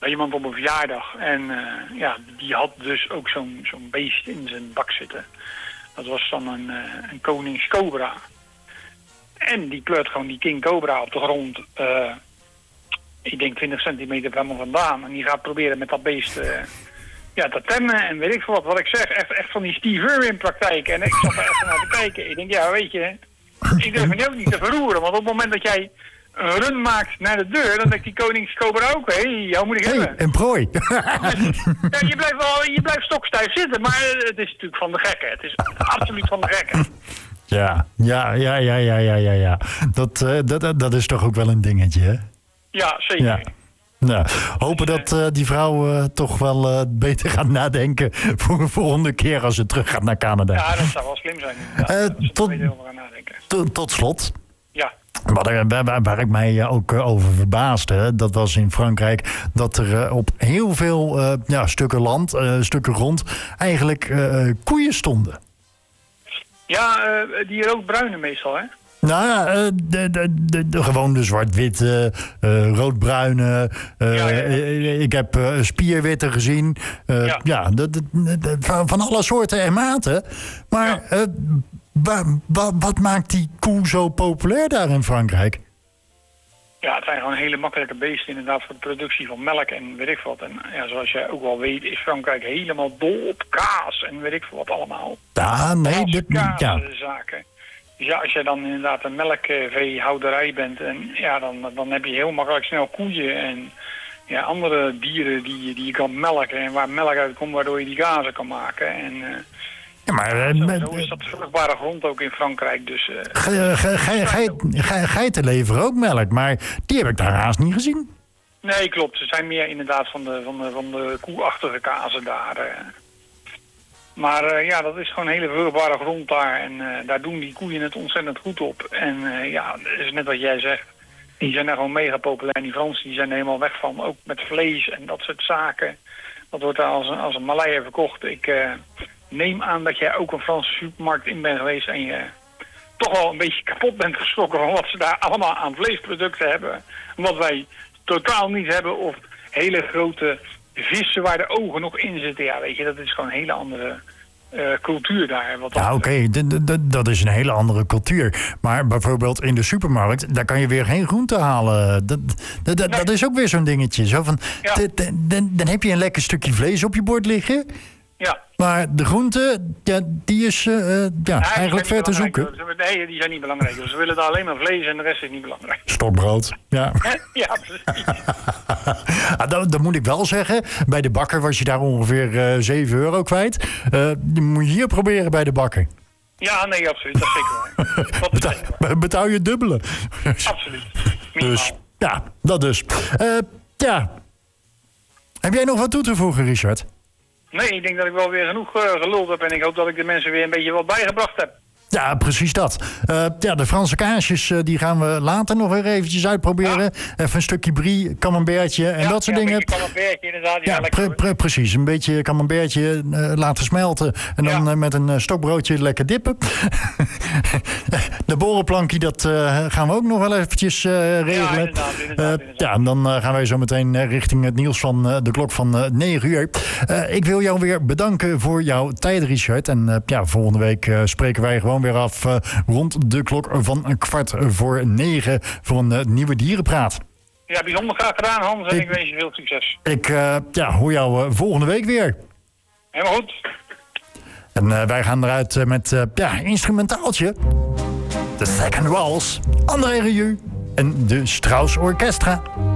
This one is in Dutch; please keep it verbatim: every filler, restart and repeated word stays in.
bij iemand op een verjaardag. En uh, ja, die had dus ook zo'n zo'n beest in zijn bak zitten. Dat was dan een, uh, een koningscobra. En die pleurt gewoon die king cobra op de grond. Uh, ik denk twintig centimeter van me vandaan. En die gaat proberen met dat beest uh, ja, te temmen. En weet ik veel wat, wat ik zeg. Echt, echt van die Steve Irwin praktijk. En ik zat er echt naar te kijken. Ik denk, ja, weet je, ik durf me ook niet te verroeren. Want op het moment dat jij een run maakt naar de deur, dan denkt die koningscobra ook, hé, hey, jou moet ik hey, hebben. een prooi. Dus, ja, je blijft wel, je blijft stokstijf zitten, maar het is natuurlijk van de gekken. Het is absoluut van de gekken. Ja, ja, ja, ja, ja, ja, ja, ja. Dat, uh, dat, dat is toch ook wel een dingetje, hè? Ja, zeker. Ja. Nou, hopen dus, dat uh, die vrouw uh, toch wel uh, beter gaat nadenken voor de volgende keer als ze terug gaat naar Canada. Ja, dat zou wel slim zijn. Ja, uh, tot, beter over gaan nadenken. Tot, tot slot. Ja. Waar, waar, waar ik mij ook over verbaasde, dat was in Frankrijk, dat er op heel veel uh, ja, stukken land, uh, stukken grond, eigenlijk uh, koeien stonden. Ja, uh, die roodbruine meestal, hè? Nou ja, uh, de, de, de, de gewone zwart-witte, uh, roodbruine. Uh, ja, ja, ja. Ik heb uh, spierwitte gezien. Uh, ja, ja de, de, de, van, van alle soorten en maten. Maar ja. uh, wa, wa, wat maakt die koe zo populair daar in Frankrijk? Ja, het zijn gewoon hele makkelijke beesten inderdaad voor de productie van melk en weet ik wat. En ja, zoals jij ook wel weet is Frankrijk helemaal dol op kaas en weet ik veel wat allemaal. Ja, nee, dit niet. Ja. Zaken. Dus ja, als je dan inderdaad een melkveehouderij bent, en ja, dan, dan heb je heel makkelijk snel koeien en ja, andere dieren die, die je kan melken en waar melk uitkomt waardoor je die gazen kan maken. En uh, ja, maar zo, met, zo is dat vruchtbare grond ook in Frankrijk. Dus, uh, ge, ge, ge, ge, ge, geiten leveren ook melk, maar die heb ik daar haast niet gezien. Nee, klopt. Ze zijn meer inderdaad van de, van de, van de koeachtige kazen daar. Uh. Maar uh, ja, dat is gewoon hele vruchtbare grond daar. En uh, daar doen die koeien het ontzettend goed op. En uh, ja, dat is net wat jij zegt. Die zijn daar gewoon mega populair. En die Fransen die zijn er helemaal weg van. Ook met vlees en dat soort zaken. Dat wordt daar als een, als een Maleier verkocht. Ik uh, neem aan dat jij ook een Franse supermarkt in bent geweest. En je toch wel een beetje kapot bent geschrokken van wat ze daar allemaal aan vleesproducten hebben. Wat wij totaal niet hebben. Of hele grote vissen waar de ogen nog in zitten. Ja, weet je, dat is gewoon een hele andere uh, cultuur daar. Wat ja, oké, okay. Dat is een hele andere cultuur. Maar bijvoorbeeld in de supermarkt, daar kan je weer geen groente halen. Dat, dat, dat, nee. dat is ook weer zo'n dingetje. Zo van, ja. d- d- d- dan heb je een lekker stukje vlees op je bord liggen. Ja. Maar de groente, ja, die is uh, ja, ja, eigenlijk ver te zoeken. Nee, die zijn niet belangrijk. Ze willen daar alleen maar vlees en de rest is niet belangrijk. Stokbrood, ja. Ja, precies. ah, dan, dan moet ik wel zeggen, bij de bakker was je daar ongeveer uh, zeven euro kwijt. Uh, die moet je hier proberen bij de bakker. Ja, nee, absoluut. Dat is zeker waar. Dat is Betaal, zeker waar. betaal je het dubbele. Absoluut. Minimaal. Dus, ja, dat dus. Uh, ja. Heb jij nog wat toe te voegen, Richard? Nee, ik denk dat ik wel weer genoeg uh, geluld heb en ik hoop dat ik de mensen weer een beetje wat bijgebracht heb. Ja, precies dat. Uh, ja, de Franse kaasjes uh, die gaan we later nog weer eventjes uitproberen. Ja. Even een stukje brie, camembertje en ja, dat soort ja, dingen. Een beetje camembertje inderdaad. Ja, ja pre- pre- precies. Een beetje camembertje uh, laten smelten en dan ja. uh, met een uh, stokbroodje lekker dippen. De borrelplankje, dat uh, gaan we ook nog wel eventjes uh, regelen. Ja, inderdaad, inderdaad, inderdaad. Uh, ja, en dan uh, gaan wij zo meteen uh, richting het nieuws van uh, de klok van uh, negen uur. Uh, ik wil jou weer bedanken voor jouw tijd, Richard. En uh, ja, volgende week uh, spreken wij gewoon weer af uh, rond de klok van een kwart voor negen voor een uh, nieuwe dierenpraat. Ja, bijzonder graag gedaan, Hans. En ik, ik wens je veel succes. Ik uh, ja, hoor jou uh, volgende week weer. Helemaal goed. En uh, wij gaan eruit uh, met uh, ja, instrumentaaltje. De Second Waltz, André Rieu en de Strauss Orchestra.